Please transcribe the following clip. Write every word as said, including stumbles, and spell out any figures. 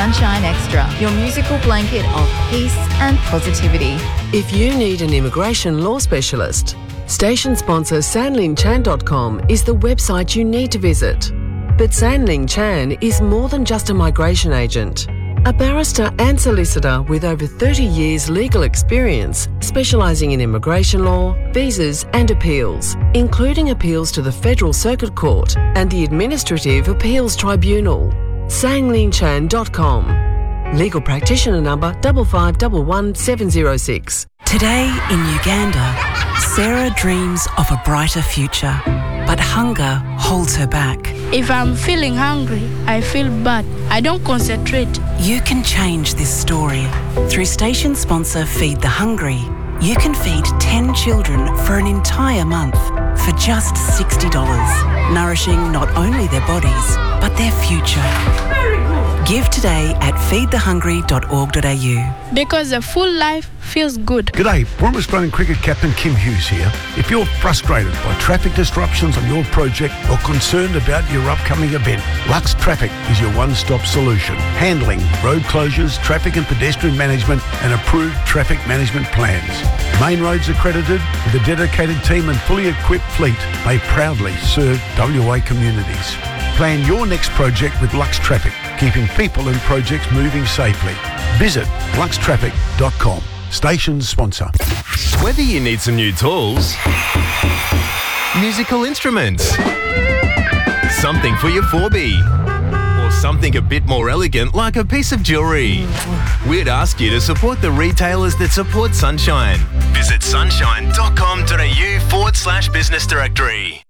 Sunshine Extra, your musical blanket of peace and positivity. If you need an immigration law specialist, station sponsor san lin chan dot com is the website you need to visit. But San Ling Chan is more than just a migration agent. A barrister and solicitor with over thirty years legal experience, specialising in immigration law, visas and appeals, including appeals to the Federal Circuit Court and the Administrative Appeals Tribunal. san lin chan dot com. Legal practitioner number five five one one seven zero six. Today in Uganda, Sarah dreams of a brighter future, but hunger holds her back. If I'm feeling hungry, I feel bad. I don't concentrate. You can change this story. Through station sponsor Feed the Hungry, you can feed ten children for an entire month for just sixty dollars, nourishing not only their bodies, but their future. Give today at feed the hungry dot org dot a u. Because a full life feels good. G'day, former Australian cricket captain Kim Hughes here. If you're frustrated by traffic disruptions on your project or concerned about your upcoming event, Lux Traffic is your one-stop solution. Handling road closures, traffic and pedestrian management and approved traffic management plans. Main roads accredited with a dedicated team and fully equipped fleet, they proudly serve W A communities. Plan your next project with Lux Traffic, keeping people and projects moving safely. Visit lux traffic dot com. Station sponsor. Whether you need some new tools, musical instruments, something for your four B, or something a bit more elegant like a piece of jewellery, we'd ask you to support the retailers that support Sunshine. Visit sunshine dot com dot a u forward slash business directory.